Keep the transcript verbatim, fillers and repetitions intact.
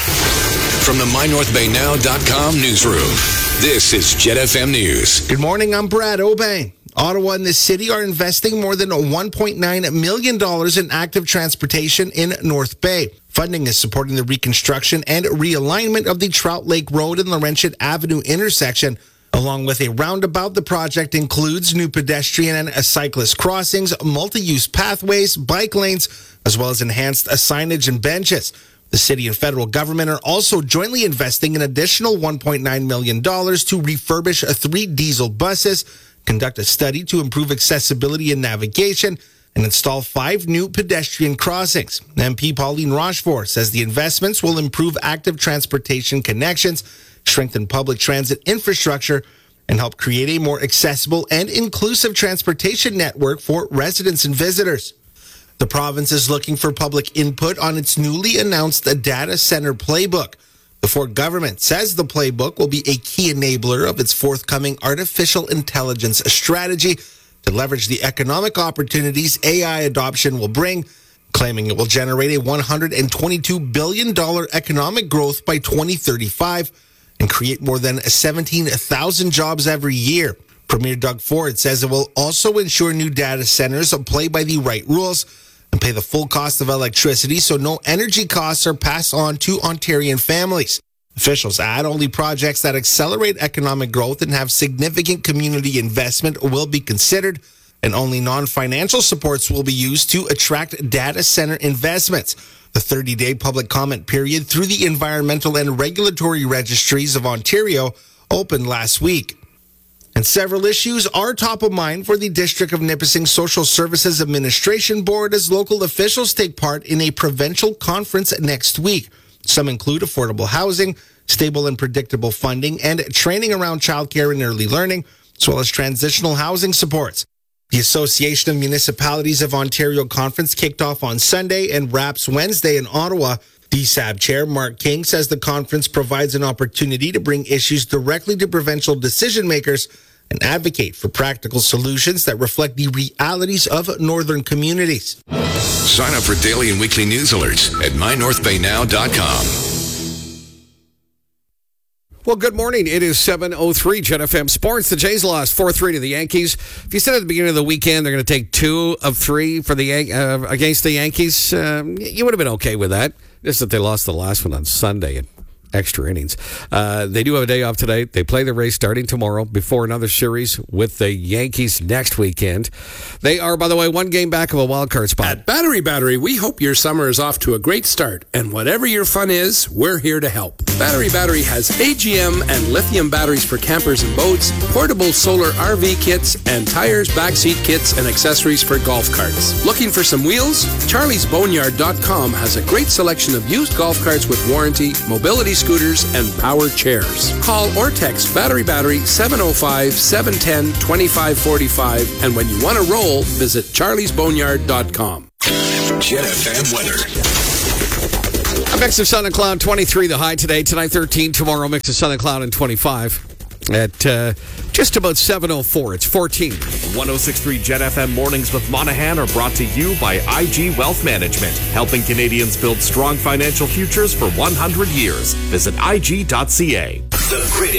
From the my north bay now dot com newsroom, this is Jet F M News. Good morning, I'm Brad Obey. Ottawa and the city are investing more than one point nine million dollars in active transportation in North Bay. Funding is supporting the reconstruction and realignment of the Trout Lake Road and Laurentian Avenue intersection, along with a roundabout. The project includes new pedestrian and cyclist crossings, multi-use pathways, bike lanes, as well as enhanced signage and benches. The city and federal government are also jointly investing an additional one point nine million dollars to refurbish three diesel buses, conduct a study to improve accessibility and navigation, and install five new pedestrian crossings. M P Pauline Rochefort says the investments will improve active transportation connections, strengthen public transit infrastructure, and help create a more accessible and inclusive transportation network for residents and visitors. The province is looking for public input on its newly announced data center playbook. The Ford government says the playbook will be a key enabler of its forthcoming artificial intelligence strategy to leverage the economic opportunities A I adoption will bring, claiming it will generate a one hundred twenty-two billion dollars economic growth by twenty thirty-five and create more than seventeen thousand jobs every year. Premier Doug Ford says it will also ensure new data centers play by the right rules and pay the full cost of electricity so no energy costs are passed on to Ontarian families. Officials add only projects that accelerate economic growth and have significant community investment will be considered, and only non-financial supports will be used to attract data center investments. The thirty-day public comment period through the Environmental and Regulatory Registries of Ontario opened last week. And several issues are top of mind for the District of Nipissing Social Services Administration Board as local officials take part in a provincial conference next week. Some include affordable housing, stable and predictable funding, and training around childcare and early learning, as well as transitional housing supports. The Association of Municipalities of Ontario conference kicked off on Sunday and wraps Wednesday in Ottawa. D S A B Chair Mark King says the conference provides an opportunity to bring issues directly to provincial decision makers and advocate for practical solutions that reflect the realities of northern communities. Sign up for daily and weekly news alerts at my north bay now dot com. Well, good morning. It is seven oh three Jet F M Sports. The Jays lost four three to the Yankees. If you said at the beginning of the weekend they're going to take two of three for the uh, against the Yankees, um, you would have been okay with that. Just that they lost the last one on Sunday in extra innings. Uh, they do have a day off today. They play the Rays starting tomorrow before another series with the Yankees next weekend. They are, by the way, one game back of a wild card spot. At Battery Battery, we hope your summer is off to a great start. And whatever your fun is, we're here to help. Battery Battery has A G M and lithium batteries for campers and boats, portable solar R V kits, and tires, backseat kits, and accessories for golf carts. Looking for some wheels? Charlies Boneyard dot com has a great selection of used golf carts with warranty, mobility scooters, and power chairs. Call or text Battery Battery seven oh five, seven one oh, two five four five, and when you want to roll, visit Charlies Boneyard dot com. Jet F M weather. A mix of sun and cloud, twenty-three the high today. Tonight, thirteen. Tomorrow, mix of sun and cloud and twenty-five. At uh, just about seven oh four, it's fourteen. one oh six point three Jet F M Mornings with Monahan are brought to you by I G Wealth Management, helping Canadians build strong financial futures for one hundred years. Visit I G dot C A. The greatest